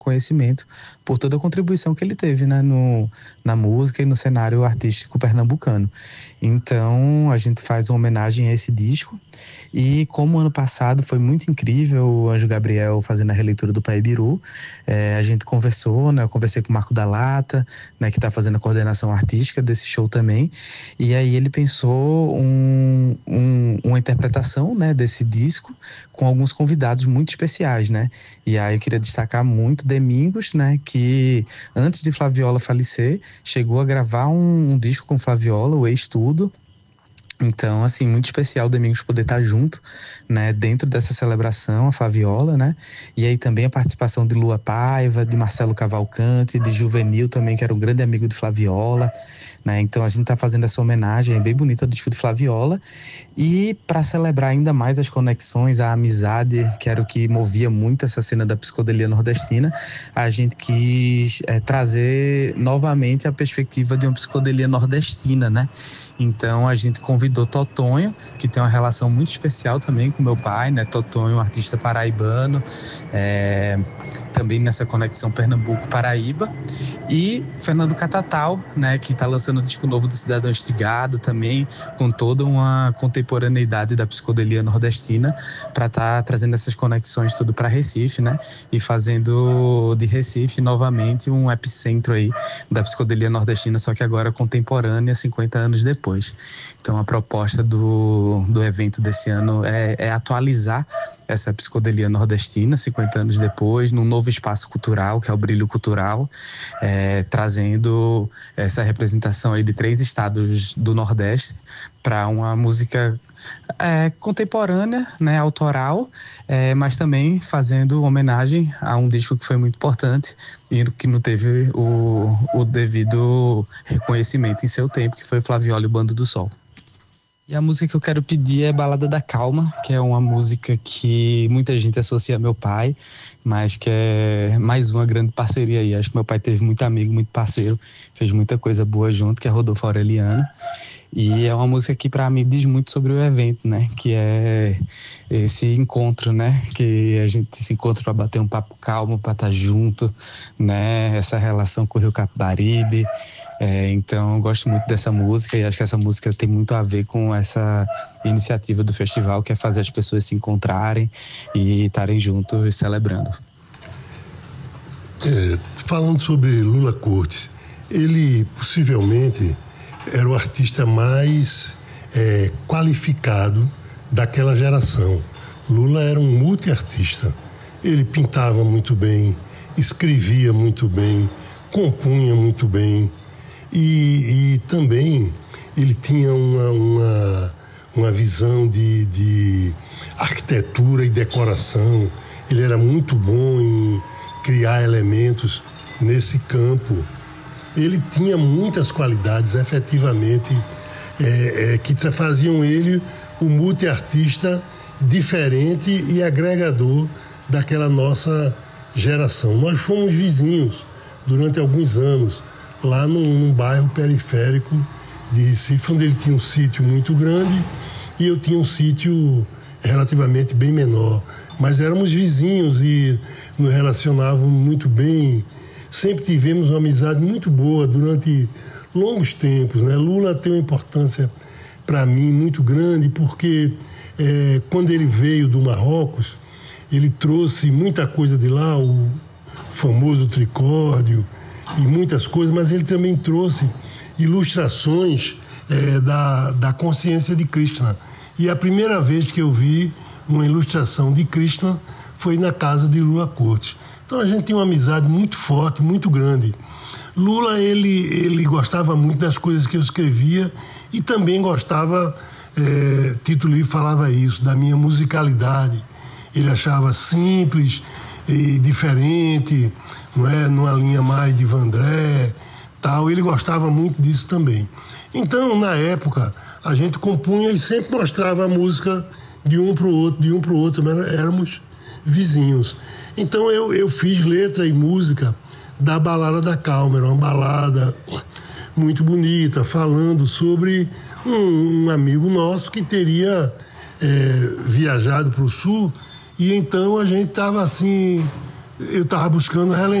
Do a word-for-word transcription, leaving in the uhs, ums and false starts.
conhecimento por toda a contribuição que ele teve, né, no, na música e no cenário artístico pernambucano. Então, a gente faz uma homenagem a esse disco. E como ano passado foi muito incrível o Anjo Gabriel fazendo a releitura do Pai Biru, é, a gente conversou, né, eu conversei com o Marco da Lata, né, que está fazendo a coordenação artística desse show também, e aí ele pensou um, um, uma interpretação, né, desse disco com alguns convidados muito especiais, né, e aí eu queria destacar muito Domingos, né, que antes de Flaviola falecer, chegou a gravar um, um disco com Flaviola, o Ex-Tudo. Então, assim, muito especial o Domingos poder estar junto, né, dentro dessa celebração, a Flaviola, né, e aí também a participação de Lua Paiva, de Marcelo Cavalcante, de Juvenil também, que era um grande amigo de Flaviola, né, então a gente tá fazendo essa homenagem bem bonita do disco de Flaviola, e para celebrar ainda mais as conexões, a amizade, que era o que movia muito essa cena da psicodelia nordestina, a gente quis é, trazer novamente a perspectiva de uma psicodelia nordestina, né, então a gente convidou Totonho, que tem uma relação muito especial também com meu pai, né? Totonho, um artista paraibano, é, também nessa conexão Pernambuco-Paraíba. E Fernando Catatal, né? Que está lançando o disco novo do Cidadão Estigado também, com toda uma contemporaneidade da psicodelia nordestina, para estar tá trazendo essas conexões tudo para Recife, né? E fazendo de Recife novamente um epicentro aí da psicodelia nordestina, só que agora contemporânea, cinquenta anos depois. Então a proposta do, do evento desse ano é, é atualizar essa psicodelia nordestina, cinquenta anos depois, num novo espaço cultural, que é o Brilho Cultural, é, trazendo essa representação aí de três estados do Nordeste para uma música é, contemporânea, né, autoral, é, mas também fazendo homenagem a um disco que foi muito importante e que não teve o, o devido reconhecimento em seu tempo, que foi Flaviola e o Bando do Sol. E a música que eu quero pedir é Balada da Calma, que é uma música que muita gente associa a meu pai, mas que é mais uma grande parceria aí. Acho que meu pai teve muito amigo, muito parceiro, fez muita coisa boa junto, que é Rodolfo Aureliano. E é uma música que para mim diz muito sobre o evento, né? Que é esse encontro, né? Que a gente se encontra para bater um papo calmo, para estar junto, né? Essa relação com o Rio Capibaribe. É, então eu gosto muito dessa música e acho que essa música tem muito a ver com essa iniciativa do festival, que é fazer as pessoas se encontrarem e estarem juntos e celebrando. É, falando sobre Lula Cortes, ele possivelmente era o artista mais é, qualificado daquela geração. Lula era um multiartista. Ele pintava muito bem, escrevia muito bem, compunha muito bem e, e também ele tinha uma, uma, uma visão de, de arquitetura e decoração. Ele era muito bom em criar elementos nesse campo. Ele tinha muitas qualidades, efetivamente, é, é, que faziam ele um multiartista diferente e agregador daquela nossa geração. Nós fomos vizinhos durante alguns anos, lá num, num bairro periférico de Recife, onde ele tinha um sítio muito grande e eu tinha um sítio relativamente bem menor. Mas éramos vizinhos e nos relacionávamos muito bem. Sempre tivemos uma amizade muito boa durante longos tempos, né? Lula tem uma importância para mim muito grande porque é, quando ele veio do Marrocos, ele trouxe muita coisa de lá, o famoso tricórdio e muitas coisas, mas ele também trouxe ilustrações é, da, da consciência de Krishna. E a primeira vez que eu vi uma ilustração de Krishna foi na casa de Lula Cortes. Então a gente tem uma amizade muito forte, muito grande. Lula, ele, ele gostava muito das coisas que eu escrevia e também gostava, é, Tito Livre falava isso, da minha musicalidade. Ele achava simples e diferente, não é? Numa linha mais de Vandré, tal. Ele gostava muito disso também. Então, na época, a gente compunha e sempre mostrava a música de um para o outro, de um para o outro, éramos vizinhos. Então eu, eu fiz letra e música da Balada da Calma, era uma balada muito bonita, falando sobre um, um amigo nosso que teria é, viajado para o sul e então a gente estava assim, eu estava buscando relembrar